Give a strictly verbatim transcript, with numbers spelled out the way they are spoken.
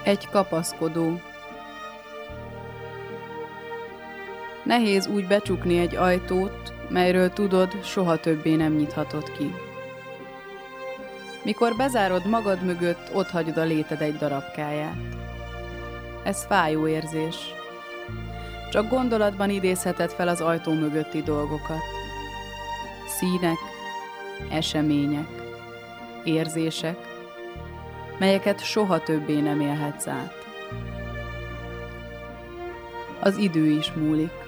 Egy kapaszkodó. Nehéz úgy becsukni egy ajtót, melyről tudod, soha többé nem nyithatod ki. Mikor bezárod magad mögött, otthagyod a léted egy darabkáját. Ez fájó érzés. Csak gondolatban idézheted fel az ajtó mögötti dolgokat. Színek, események, érzések, melyeket soha többé nem élhetsz át. Az idő is múlik.